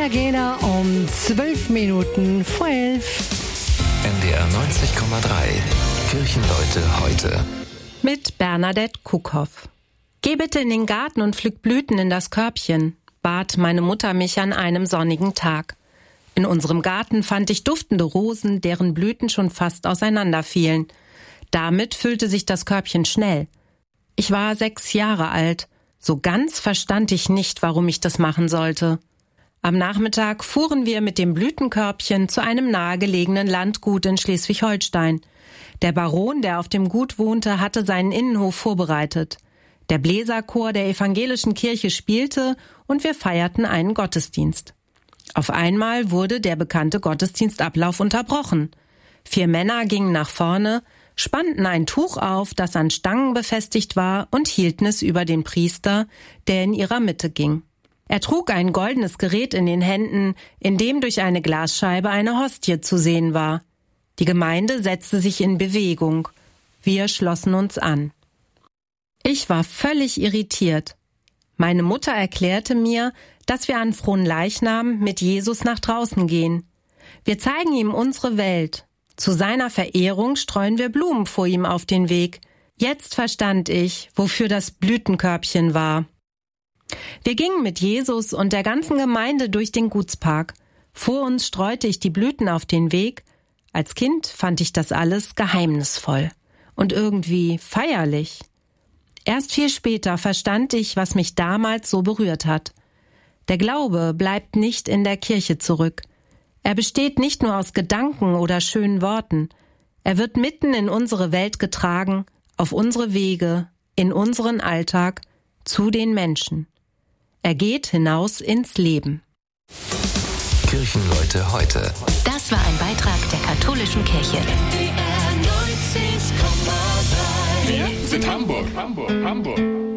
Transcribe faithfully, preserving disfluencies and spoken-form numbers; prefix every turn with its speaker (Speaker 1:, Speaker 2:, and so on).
Speaker 1: Agenda um zwölf Minuten vor elf.
Speaker 2: N D R neunzig Komma drei. Kirchenleute heute.
Speaker 3: Mit Bernadette Kuckhoff. Geh bitte in den Garten und pflück Blüten in das Körbchen, bat meine Mutter mich an einem sonnigen Tag. In unserem Garten fand ich duftende Rosen, deren Blüten schon fast auseinanderfielen. Damit füllte sich das Körbchen schnell. Ich war sechs Jahre alt. So ganz verstand ich nicht, warum ich das machen sollte. Am Nachmittag fuhren wir mit dem Blütenkörbchen zu einem nahegelegenen Landgut in Schleswig-Holstein. Der Baron, der auf dem Gut wohnte, hatte seinen Innenhof vorbereitet. Der Bläserchor der evangelischen Kirche spielte und wir feierten einen Gottesdienst. Auf einmal wurde der bekannte Gottesdienstablauf unterbrochen. Vier Männer gingen nach vorne, spannten ein Tuch auf, das an Stangen befestigt war, und hielten es über den Priester, der in ihrer Mitte ging. Er trug ein goldenes Gerät in den Händen, in dem durch eine Glasscheibe eine Hostie zu sehen war. Die Gemeinde setzte sich in Bewegung. Wir schlossen uns an. Ich war völlig irritiert. Meine Mutter erklärte mir, dass wir an Fronleichnam mit Jesus nach draußen gehen. Wir zeigen ihm unsere Welt. Zu seiner Verehrung streuen wir Blumen vor ihm auf den Weg. Jetzt verstand ich, wofür das Blütenkörbchen war. Wir gingen mit Jesus und der ganzen Gemeinde durch den Gutspark. Vor uns streute ich die Blüten auf den Weg. Als Kind fand ich das alles geheimnisvoll und irgendwie feierlich. Erst viel später verstand ich, was mich damals so berührt hat. Der Glaube bleibt nicht in der Kirche zurück. Er besteht nicht nur aus Gedanken oder schönen Worten. Er wird mitten in unsere Welt getragen, auf unsere Wege, in unseren Alltag, zu den Menschen. Er geht hinaus ins Leben.
Speaker 2: Kirchenleute heute.
Speaker 4: Das war ein Beitrag der katholischen Kirche.
Speaker 5: Wir sind Hamburg, Hamburg, Hamburg.